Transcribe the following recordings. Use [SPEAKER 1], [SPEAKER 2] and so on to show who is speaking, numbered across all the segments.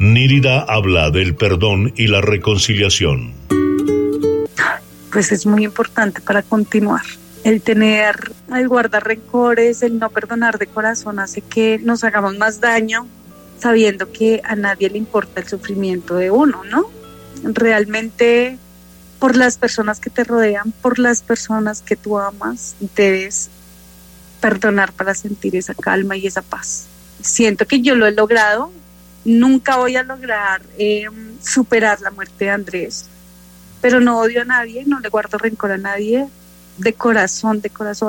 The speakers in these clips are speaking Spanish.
[SPEAKER 1] Nérida habla del perdón y la reconciliación.
[SPEAKER 2] Pues es muy importante para continuar. El guardar rencores, el no perdonar de corazón hace que nos hagamos más daño, sabiendo que a nadie le importa el sufrimiento de uno, ¿no? Realmente, por las personas que te rodean, por las personas que tú amas, debes perdonar para sentir esa calma y esa paz. Siento que yo lo he logrado. Nunca voy a lograr superar la muerte de Andrés, pero no odio a nadie, no le guardo rencor a nadie, de corazón,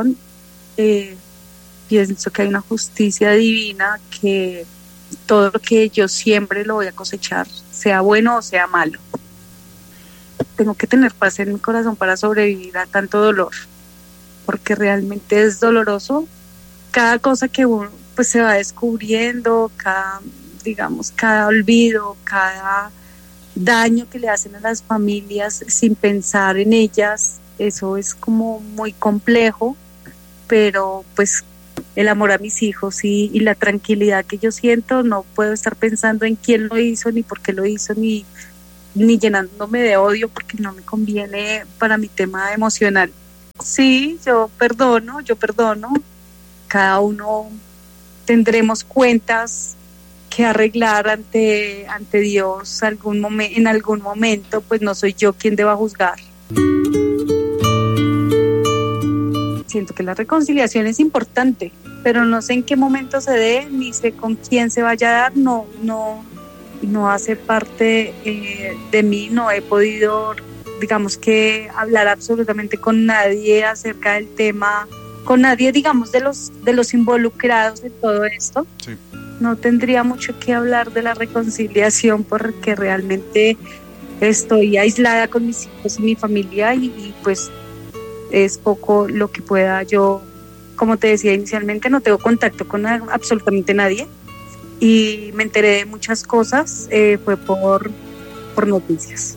[SPEAKER 2] pienso que hay una justicia divina, que todo lo que yo siempre lo voy a cosechar, sea bueno o sea malo. Tengo que tener paz en mi corazón para sobrevivir a tanto dolor, porque realmente es doloroso cada cosa que uno pues se va descubriendo, cada olvido, cada daño que le hacen a las familias sin pensar en ellas. Eso es como muy complejo, pero pues el amor a mis hijos y la tranquilidad que yo siento, no puedo estar pensando en quién lo hizo, ni por qué lo hizo, ni llenándome de odio, porque no me conviene para mi tema emocional. Sí, yo perdono, cada uno tendremos cuentas que arreglar ante Dios en algún momento, pues no soy yo quien deba juzgar. Siento que la reconciliación es importante, pero no sé en qué momento se dé, ni sé con quién se vaya a dar, no hace parte de mí, no he podido, digamos que hablar absolutamente con nadie acerca del tema, con nadie, digamos, de los involucrados en todo esto.
[SPEAKER 3] Sí.
[SPEAKER 2] No tendría mucho que hablar de la reconciliación porque realmente estoy aislada con mis hijos y mi familia y pues es poco lo que pueda yo, como te decía inicialmente, no tengo contacto con absolutamente nadie y me enteré de muchas cosas, fue por noticias.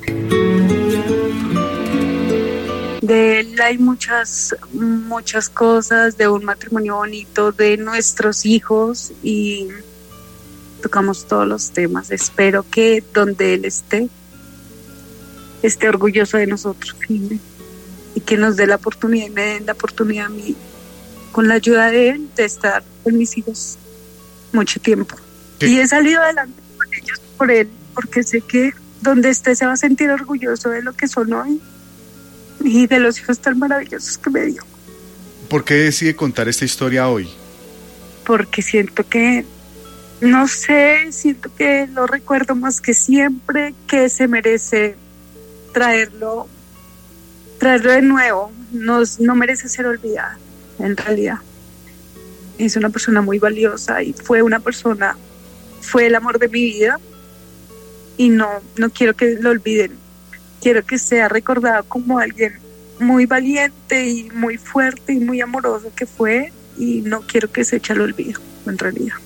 [SPEAKER 2] De él hay muchas cosas, de un matrimonio bonito, de nuestros hijos, y tocamos todos los temas. Espero que donde él esté orgulloso de nosotros y que nos dé la oportunidad y me den la oportunidad a mí, con la ayuda de él, de estar con mis hijos mucho tiempo.
[SPEAKER 3] ¿Qué?
[SPEAKER 2] Y he salido adelante con ellos, por él, porque sé que donde esté se va a sentir orgulloso de lo que son hoy y de los hijos tan maravillosos que me dio.
[SPEAKER 3] ¿Por qué decide contar esta historia hoy?
[SPEAKER 2] Porque siento que, no sé, siento que lo recuerdo más que siempre, que se merece traerlo de nuevo, no merece ser olvidada, en realidad. Es una persona muy valiosa y fue el amor de mi vida y no quiero que lo olviden. Quiero que sea recordado como alguien muy valiente y muy fuerte y muy amoroso que fue, y no quiero que se eche al olvido, en realidad.